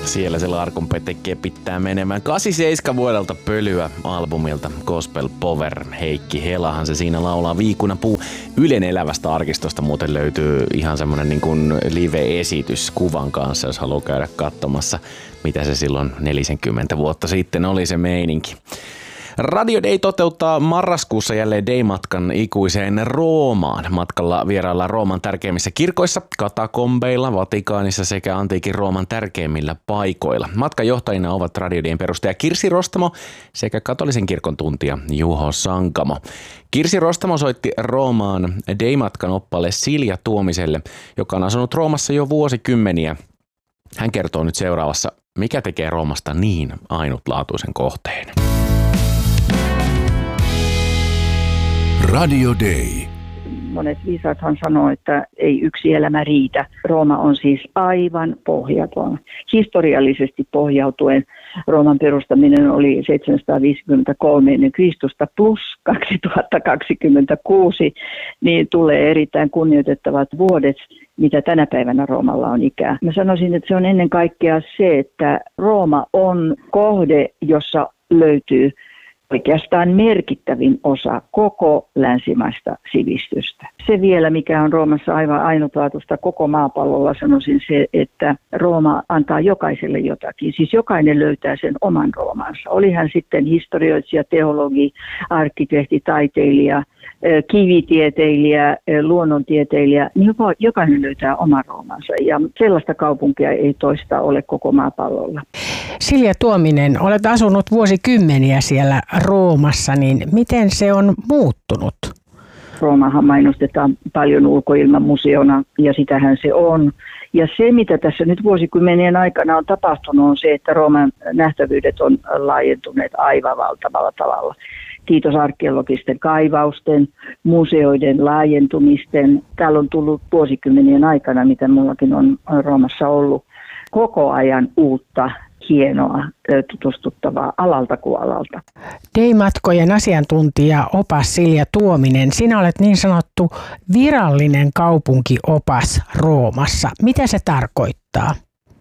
Siellä se Larkun Pete kepittää menemään 87 vuodelta Pölyä albumilta Gospel Power. Heikki Helahan se siinä laulaa Viikunapuu. Ylen elävästä arkistosta muuten löytyy ihan semmonen niin kuin live-esitys kuvan kanssa, jos haluaa käydä katsomassa, mitä se silloin 40 vuotta sitten oli se meininki. Radio Day toteuttaa marraskuussa jälleen Day-matkan ikuiseen Roomaan. Matkalla vieraillaan Rooman tärkeimmissä kirkoissa, katakombeilla, Vatikaanissa sekä antiikin Rooman tärkeimmillä paikoilla. Matkan johtajina ovat Radio Dayn perustaja Kirsi Rostamo sekä katolisen kirkon tuntija Juho Sankamo. Kirsi Rostamo soitti Roomaan Day-matkan oppaalle Silja Tuomiselle, joka on asunut Roomassa jo vuosikymmeniä. Hän kertoo nyt seuraavassa, mikä tekee Roomasta niin ainutlaatuisen kohteen. Radio Day. Monet viisaathan sanoo, että ei yksi elämä riitä. Rooma on siis aivan pohjaton. Historiallisesti pohjautuen Rooman perustaminen oli 753 ennen Kristusta plus 2026, niin tulee erittäin kunnioitettavat vuodet, mitä tänä päivänä Roomalla on ikää. Mä sanoisin, että se on ennen kaikkea se, että Rooma on kohde, jossa löytyy oikeastaan merkittävin osa koko länsimaista sivistystä. Se vielä, mikä on Roomassa aivan ainutlaatuista koko maapallolla, sanoisin se, että Rooma antaa jokaiselle jotakin. Siis jokainen löytää sen oman Roomansa. Oli hän sitten historioitsija, teologi, arkkitehti, taiteilija, kivitieteilijä, luonnontieteilijä, niin jokainen löytää oman Roomansa. Ja sellaista kaupunkia ei toista ole koko maapallolla. Silja Tuominen, olet asunut vuosikymmeniä siellä Roomassa, niin miten se on muuttunut? Roomahan mainostetaan paljon ulkoilmamuseona ja sitähän se on. Ja se, mitä tässä nyt vuosikymmenien aikana on tapahtunut, on se, että Rooman nähtävyydet on laajentuneet aivan valtavalla tavalla. Kiitos arkeologisten kaivausten, museoiden laajentumisten. Täällä on tullut vuosikymmenien aikana, mitä mullakin on Roomassa ollut, koko ajan uutta, hienoa, tutustuttavaa alalta kuin alalta. Day-matkojen asiantuntija opas Silja Tuominen, sinä olet niin sanottu virallinen kaupunkiopas Roomassa. Mitä se tarkoittaa?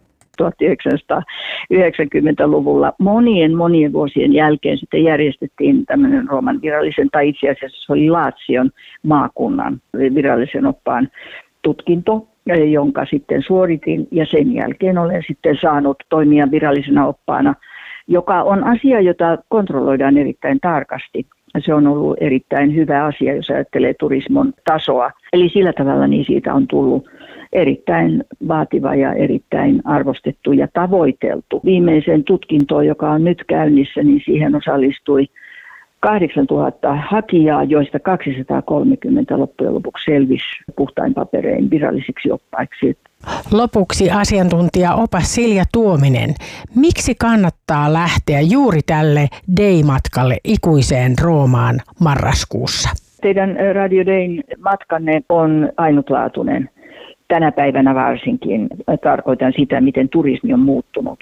1990-luvulla monien vuosien jälkeen sitten järjestettiin tämmöinen Rooman virallisen, tai itse asiassa se oli Lazion maakunnan virallisen oppaan tutkinto, jonka sitten suoritin, ja sen jälkeen olen sitten saanut toimia virallisena oppaana, joka on asia, jota kontrolloidaan erittäin tarkasti. Se on ollut erittäin hyvä asia, jos ajattelee turismon tasoa. Eli sillä tavalla niin siitä on tullut erittäin vaativa ja erittäin arvostettu ja tavoiteltu. Viimeiseen tutkintoon, joka on nyt käynnissä, niin siihen osallistui 8000 hakijaa, joista 230 loppujen lopuksi selvisi puhtain paperein virallisiksi oppaiksi. Lopuksi asiantuntija opas Silja Tuominen. Miksi kannattaa lähteä juuri tälle Day-matkalle ikuiseen Roomaan marraskuussa? Teidän Radio Dayn matkanne on ainutlaatuinen. Tänä päivänä varsinkin tarkoitan sitä, miten turismi on muuttunut.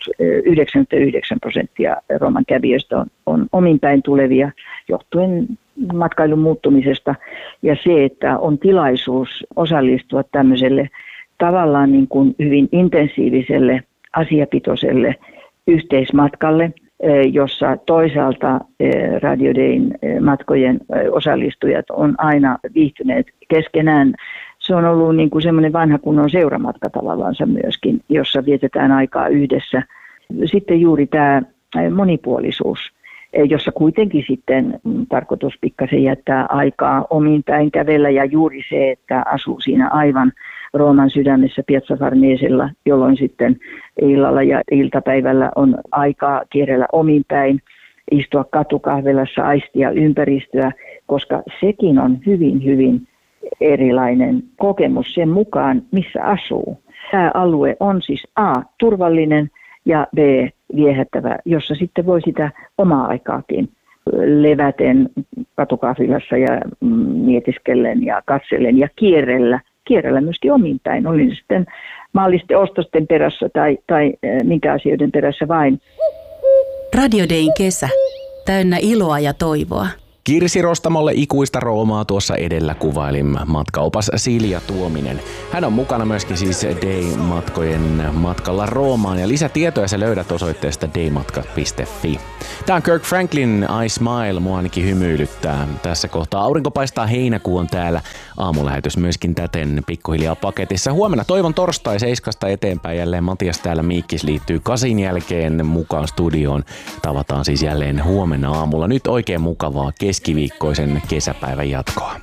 99% Rooman kävijöistä on ominpäin tulevia johtuen matkailun muuttumisesta. Ja se, että on tilaisuus osallistua tämmöiselle tavallaan niin kuin hyvin intensiiviselle, asiapitoiselle yhteismatkalle, jossa toisaalta Radio Dayn matkojen osallistujat on aina viihtyneet keskenään. Se on ollut niin kuin semmoinen vanha kunnon seuramatka tavallaan myöskin, jossa vietetään aikaa yhdessä. Sitten juuri tämä monipuolisuus, jossa kuitenkin sitten tarkoitus pikkasen jättää aikaa omiin päin kävellä, ja juuri se, että asuu siinä aivan Rooman sydämessä Piazza Farnesella, jolloin sitten illalla ja iltapäivällä on aikaa kierrellä omiin päin, istua katukahvelassa, aistia ympäristöä, koska sekin on hyvin erilainen kokemus sen mukaan, missä asuu. Tämä alue on siis A, turvallinen, ja B, viehättävä, jossa sitten voi sitä omaa aikaakin leväten katukahvilassa ja mietiskellen ja katsellen ja kierrellä myöskin omin päin. Olin sitten maallisten ostosten perässä tai minkä asioiden perässä vain. Radio Dayn kesä, täynnä iloa ja toivoa. Kirsirostamolle ikuista Roomaa tuossa edellä kuvailin matkaopas Silja Tuominen. Hän on mukana myöskin siis Day-matkojen matkalla Roomaan ja lisätietoja sä löydät osoitteesta daymatka.fi. Tää on Kirk Franklin I Smile, mua ainakin hymyilyttää. Tässä kohtaa aurinko paistaa, heinäkuu on täällä. Aamulähetys myöskin täten pikkuhiljaa paketissa. Huomenna toivon torstai 7 eteenpäin jälleen Matias täällä. Miikkis liittyy 8 jälkeen mukaan studioon. Tavataan siis jälleen huomenna aamulla. Nyt oikein mukavaa keskiviikkoisen kesäpäivän jatkoa.